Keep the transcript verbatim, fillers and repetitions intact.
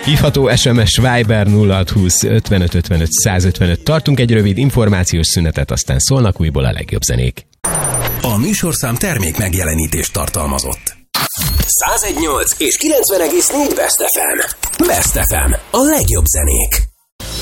Hívható es em es Viber nulla hat húsz ötvenöt ötvenöt százötvenöt. Tartunk egy rövid információs szünetet, aztán szólnak újból a legjobb zenék. A műsorszám termék megjelenítést tartalmazott. száz egy egész nyolc és kilencven egész négy Best ef em. Best ef em. A legjobb zenék.